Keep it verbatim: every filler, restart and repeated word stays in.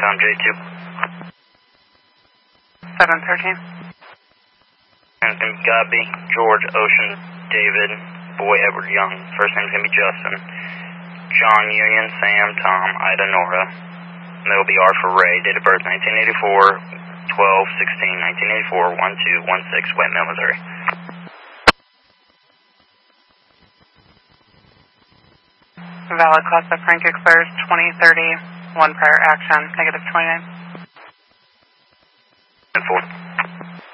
Tom J two. seven thirteen. And it's going to be Gabby, George, Ocean, David, Boy, Edward Young. First name's going to be Justin. John, Union, Sam, Tom, Ida, Nora. Middle will be R for Ray. Date of birth nineteen eighty-four, twelve sixteen nineteen eighty-four, one two one six, White Mill, Missouri. Valid class of Frank expires twenty thirty. One prior action, negative twenty-nine.